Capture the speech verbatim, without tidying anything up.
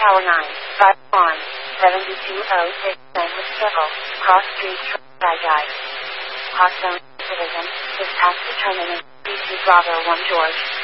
Tower nine, five one, seven two oh six, Sandwich Circle, Cross Street, Tri-Guy. Hot Zone Division, dispatch determinant, B C Bravo one George.